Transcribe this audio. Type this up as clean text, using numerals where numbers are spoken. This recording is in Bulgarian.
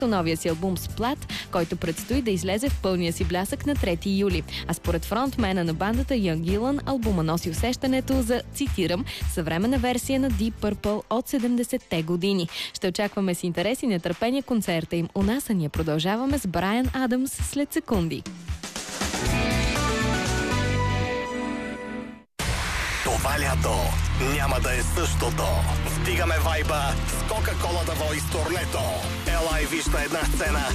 новия си албум Splat, който предстои да излезе в пълния си блясък на 3 юли. А според фронтмена на бандата Ян Гилън, албума носи усещането за, цитирам, съвременна версия на Deep Purple от 70-те години. Ще очакваме с интерес и нетърпение концерта им у нас, а ние продължаваме с Брайан Адамс след секунди. Това лято няма да е същото. Вдигаме вайба с Кока-Кола да вои с турнето. Ела и виж на една сцена